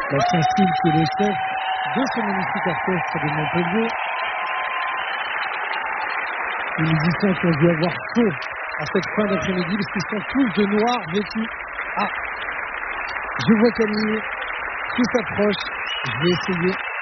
Bastien Steele, qui est le chef de ce magnifique orchestre de Montpellier. Les musiciens qui ont dû avoir chaud à cette fin d'après-midi parce qu'ils sont tous de noir vêtus. Ah, je vois Camille qui s'approche. Je vais essayer